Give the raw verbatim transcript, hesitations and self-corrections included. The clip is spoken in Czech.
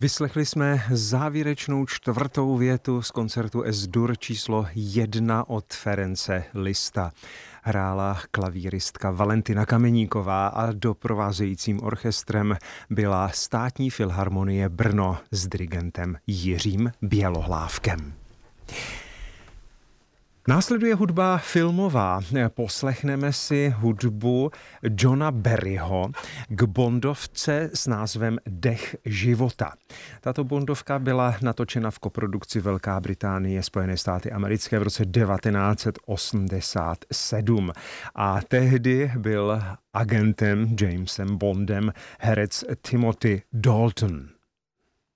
Vyslechli jsme závěrečnou čtvrtou větu z koncertu Es-dur číslo jedna od Ference Liszta. Hrála klavíristka Valentina Kameníková a doprovázejícím orchestrem byla Státní filharmonie Brno s dirigentem Jiřím Bělohlávkem. Následuje hudba filmová. Poslechneme si hudbu Johna Barryho k bondovce s názvem Dech života. Tato bondovka byla natočena v koprodukci Velká Británie, Spojené státy americké v roce devatenáct set osmdesát sedm. A tehdy byl agentem Jamesem Bondem herec Timothy Dalton.